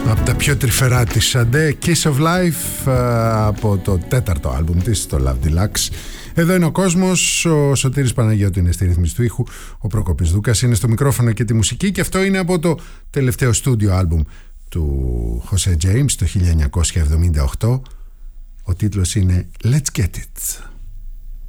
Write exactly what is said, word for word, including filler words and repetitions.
Από τα πιο τρυφερά της Σαντέ, Kiss of Life, από το τέταρτο άλμπουμ της, το Love Deluxe. Εδώ είναι ο κόσμος, ο Σωτήρης Παναγιώτου είναι στη ρύθμιση του ήχου, ο Προκόπης Δούκας είναι στο μικρόφωνο και τη μουσική, και αυτό είναι από το τελευταίο στούντιο άλμπουμ του José James το χίλια εννιακόσια εβδομήντα οκτώ. Ο τίτλος είναι Let's Get It.